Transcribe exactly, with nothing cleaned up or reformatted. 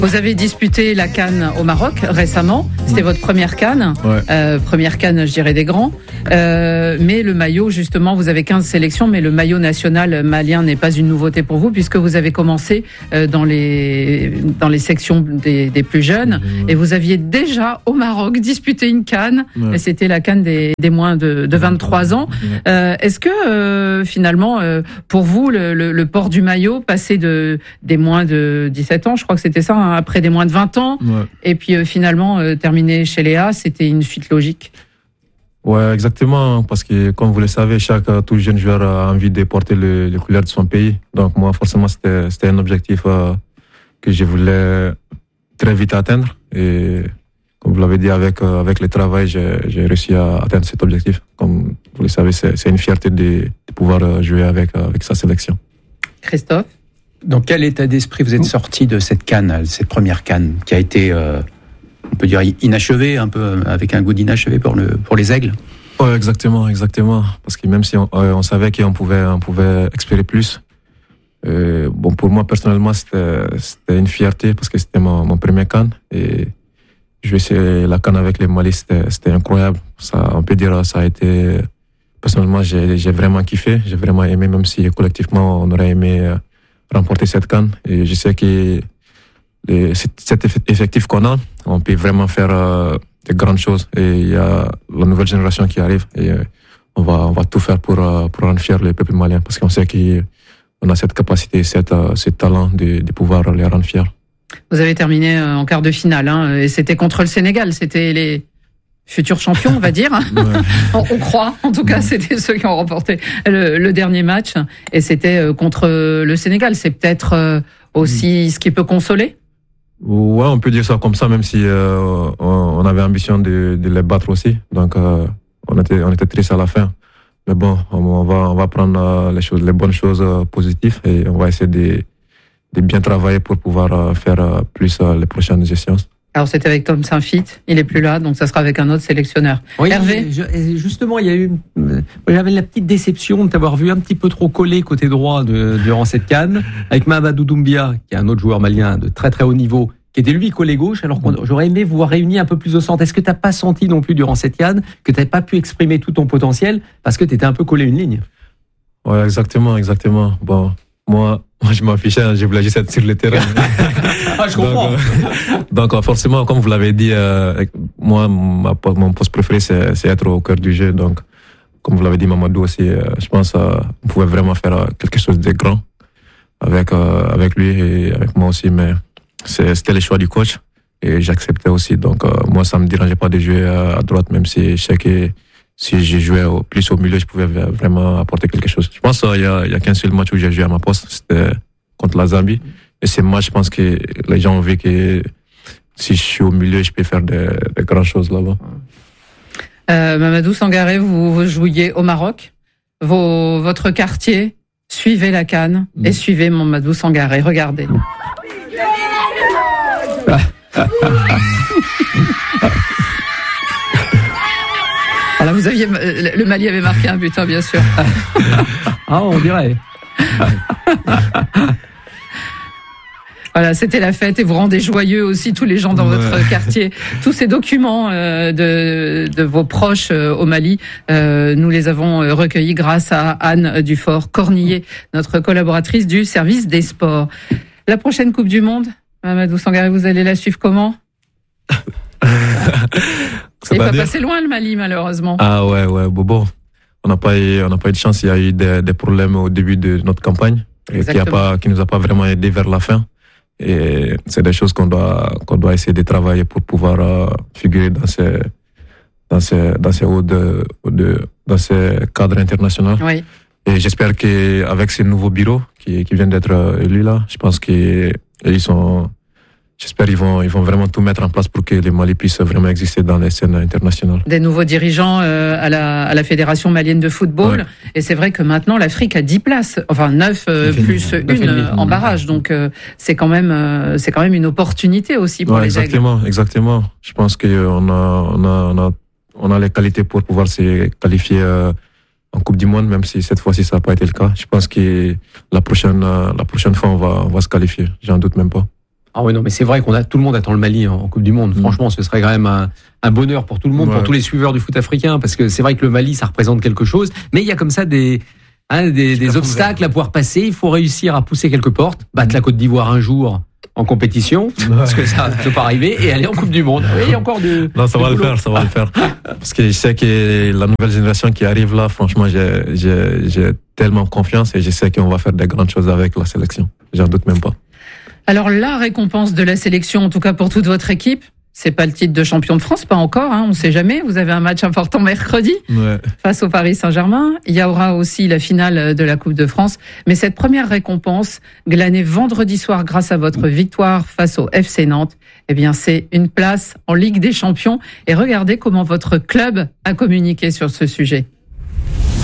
Vous avez disputé la CAN au Maroc récemment. C'était votre première CAN, ouais. euh, première CAN, je dirais des grands. Euh, mais le maillot, justement, vous avez quinze sélections, mais le maillot national malien n'est pas une nouveauté pour vous puisque vous avez commencé euh, dans les dans les sections des, des plus jeunes mmh. et vous aviez déjà au Maroc disputé une CAN. Ouais. Et c'était la CAN des, des moins de, de vingt-trois ans. Ouais. Euh, est-ce que euh, finalement, euh, pour vous, le, le, le port du maillot, passer de des moins de dix-sept ans, je crois que c'était ça. Hein, après des moins de vingt ans, ouais. et puis euh, finalement euh, terminer chez Léa, c'était une suite logique. Ouais, exactement, parce que comme vous le savez, chaque tout jeune joueur a envie de porter le, les couleurs de son pays. Donc moi, forcément, c'était, c'était un objectif euh, que je voulais très vite atteindre. Et comme vous l'avez dit, avec euh, avec le travail, j'ai, j'ai réussi à atteindre cet objectif. Comme vous le savez, c'est, c'est une fierté de, de pouvoir jouer avec avec sa sélection. Christophe? Dans quel état d'esprit vous êtes sorti de cette CAN, cette première CAN, qui a été, euh, on peut dire, inachevée, un peu avec un goût d'inachevé pour, le, pour les Aigles? Ouais, exactement, exactement. Parce que même si on, on savait qu'on pouvait, on pouvait espérer plus, euh, bon, pour moi, personnellement, c'était, c'était une fierté parce que c'était mon, mon premier CAN. Et jouer la CAN avec les Mali, c'était, c'était incroyable. Ça, on peut dire, ça a été, personnellement, j'ai, j'ai vraiment kiffé, j'ai vraiment aimé, même si collectivement, on aurait aimé remporter cette CAN. Et je sais que les, cet effectif qu'on a, on peut vraiment faire euh, de grandes choses. Et il y a la nouvelle génération qui arrive. Et euh, on va, on va tout faire pour, euh, pour rendre fiers le peuple malien. Parce qu'on sait qu'on a cette capacité, cette, euh, ce talent de, de pouvoir les rendre fiers. Vous avez terminé en quart de finale, hein, et c'était contre le Sénégal. C'était les futurs champions, on va dire. Ouais. on, on croit. En tout cas, ouais. C'était ceux qui ont remporté le, le dernier match. Et c'était contre le Sénégal. C'est peut-être aussi mmh. ce qui peut consoler? Ouais, on peut dire ça comme ça, même si euh, on avait ambition de, de les battre aussi. Donc, euh, on était, on était triste à la fin. Mais bon, on va, on va prendre les choses, les bonnes choses positives et on va essayer de, de bien travailler pour pouvoir faire plus les prochaines échéances. Alors c'était avec Tom Saint-Fit, il est plus là, donc ça sera avec un autre sélectionneur. Oui, Hervé, je, justement, il y a eu, j'avais la petite déception de t'avoir vu un petit peu trop collé côté droit de, durant cette CAN, avec Mahamadou Doumbia, qui est un autre joueur malien de très très haut niveau, qui était lui collé gauche, alors que j'aurais aimé vous réunir un peu plus au centre. Est-ce que t'as pas senti non plus durant cette CAN que t'avais pas pu exprimer tout ton potentiel parce que t'étais un peu collé une ligne? Ouais, exactement, exactement. Bon, moi. Moi, je m'affichais, je voulais juste être sur le terrain. Ah, je comprends. Donc, donc, forcément, comme vous l'avez dit, euh, moi, ma, mon poste préféré, c'est, c'est être au cœur du jeu. Donc, comme vous l'avez dit, Mamadou aussi, euh, je pense qu'on euh, pouvait vraiment faire euh, quelque chose de grand avec, euh, avec lui et avec moi aussi. Mais c'est, c'était le choix du coach et j'acceptais aussi. Donc, euh, moi, ça me dérangeait pas de jouer à, à droite, même si je sais que si j'ai joué au, plus au milieu, je pouvais vraiment apporter quelque chose. Je pense qu'il y a, il y a qu'un seul match où j'ai joué à ma poste, c'était contre la Zambie. Et c'est moi, je pense que les gens ont vu que si je suis au milieu, je peux faire de, de grandes choses là-bas. Euh, Mamadou Sangaré, vous, vous jouiez au Maroc. Vos, votre quartier, suivez la CAN mmh. et suivez Mamadou Sangaré. Regardez. Voilà, vous aviez, le Mali avait marqué un but, hein, bien sûr. Ah, on dirait. Voilà, c'était la fête et vous rendez joyeux aussi tous les gens dans ouais. votre quartier. Tous ces documents euh, de, de vos proches euh, au Mali, euh, nous les avons recueillis grâce à Anne Dufort-Cornillet, notre collaboratrice du service des sports. La prochaine Coupe du Monde, Mamadou Sangaré, vous allez la suivre comment? Il n'est pas passé loin le Mali, malheureusement. Ah ouais, ouais, bon, bon. On n'a pas eu, on n'a pas eu de chance. Il y a eu des, des problèmes au début de notre campagne et qui a pas, qui nous a pas vraiment aidé vers la fin. Et c'est des choses qu'on doit, qu'on doit essayer de travailler pour pouvoir euh, figurer dans ces, dans ces, dans ces hauts de, de, dans ces cadres internationaux. Oui. Et j'espère qu'avec ces nouveaux bureaux qui, qui viennent d'être élus là, je pense qu'ils sont, j'espère qu'ils vont, ils vont vraiment tout mettre en place pour que le Mali puisse vraiment exister dans les scènes internationales. Des nouveaux dirigeants euh, à la, à la Fédération malienne de football. Ouais. Et c'est vrai que maintenant, l'Afrique a dix places. Enfin, neuf euh, plus une euh, en barrage. Donc, euh, c'est quand même, euh, c'est quand même une opportunité aussi pour ouais, les exactement, Aigles. Exactement. Je pense qu'on a, on a, on a, on a les qualités pour pouvoir se qualifier euh, en Coupe du Monde, même si cette fois-ci, ça n'a pas été le cas. Je pense que la prochaine, la prochaine fois, on va, on va se qualifier. J'en doute même pas. Ah oui, non, mais c'est vrai qu'on a tout le monde attend le Mali en Coupe du Monde. Mmh. Franchement, ce serait quand même un, un bonheur pour tout le monde, ouais. pour tous les suiveurs du foot africain, parce que c'est vrai que le Mali, ça représente quelque chose. Mais il y a comme ça des, hein, des, des obstacles à pouvoir passer. Il faut réussir à pousser quelques portes, battre mmh. la Côte d'Ivoire un jour en compétition, ouais. parce que ça ne peut pas arriver, et aller en Coupe du Monde. Oui, il y a encore de. Non, ça de va boulot. le faire, ça va le faire. Parce que je sais que la nouvelle génération qui arrive là, franchement, j'ai, j'ai, j'ai tellement confiance et je sais qu'on va faire des grandes choses avec la sélection. J'en doute même pas. Alors, la récompense de la sélection, en tout cas pour toute votre équipe, c'est pas le titre de champion de France, pas encore, hein, on sait jamais. Vous avez un match important mercredi ouais. face au Paris Saint-Germain. Il y aura aussi la finale de la Coupe de France. Mais cette première récompense, glanée vendredi soir grâce à votre victoire face au F C Nantes, eh bien, c'est une place en Ligue des Champions. Et regardez comment votre club a communiqué sur ce sujet.